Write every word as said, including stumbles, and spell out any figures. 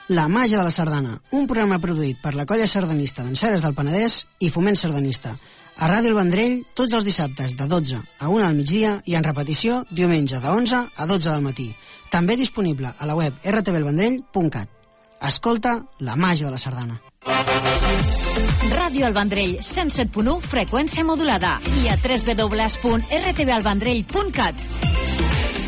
La màgia de la sardana, un programa produït per la colla sardanista d'Enseres del Penedès i Foment Sardanista. A Ràdio El Vendrell, tots els dissabtes de dotze a una del migdia i en repetició diumenge de onze a dotze del matí. També disponible a la web erre te ve el vendrell punt cat. Escolta la màgia de la sardana. Ràdio El Vendrell, cent set punt u, freqüència modulada, i a w w w punt erre te ve el vendrell punt cat.